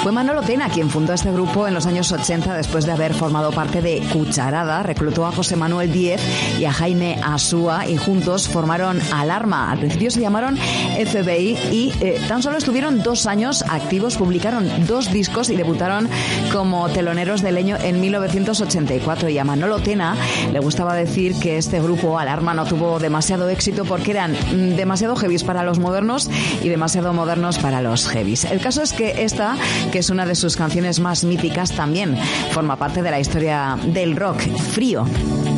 Fue Manolo Tena quien fundó este grupo en los años 80 después de haber formado parte de Cucharada. Reclutó a José Manuel Díez y a Jaime Asúa y juntos formaron Alarma. Al principio se llamaron FBI y tan solo estuvieron 2 años activos, publicaron 2 discos y debutaron como teloneros de Leño en 1984. Y a Manolo Tena le gustaba decir que este grupo, Alarma, no tuvo demasiado éxito porque eran demasiado heavies para los modernos y demasiado modernos para los heavies. El caso es que esta, que es una de sus canciones más míticas, también forma parte de la historia del rock. Frío.